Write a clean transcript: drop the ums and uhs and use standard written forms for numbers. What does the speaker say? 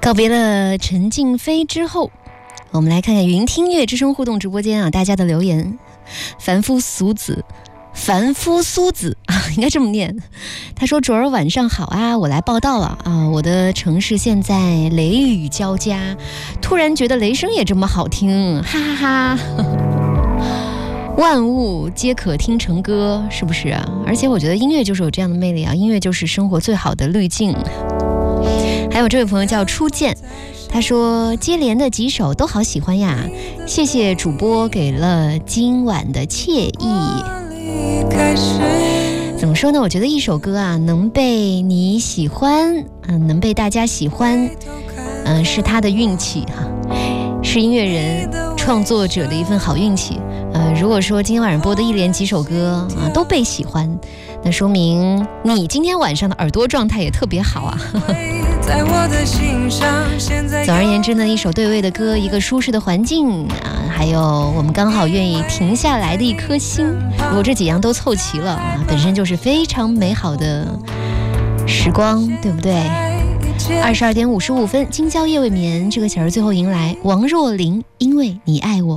告别了陈静飞之后，我们来看看云听乐之声互动直播间啊，大家的留言。凡夫苏子啊，应该这么念。他说：“卓儿晚上好啊，我来报道了啊，我的城市现在雷雨交加，突然觉得雷声也这么好听，哈哈哈。万物皆可听成歌，是不是啊？而且我觉得音乐就是有这样的魅力啊，音乐就是生活最好的滤镜。”还有这位朋友叫初见，他说接连的几首都好喜欢呀，谢谢主播给了今晚的惬意。怎么说呢？我觉得一首歌啊，能被你喜欢，能被大家喜欢，是他的运气哈，是音乐人创作者的一份好运气。如果说今天晚上播的一连几首歌啊都被喜欢，那说明你今天晚上的耳朵状态也特别好啊。总而言之呢，一首对味的歌，一个舒适的环境啊，还有我们刚好愿意停下来的一颗心，如果这几样都凑齐了啊，本身就是非常美好的时光，对不对？22点55分，今宵夜未眠这个小时最后迎来王若琳，因为你爱我。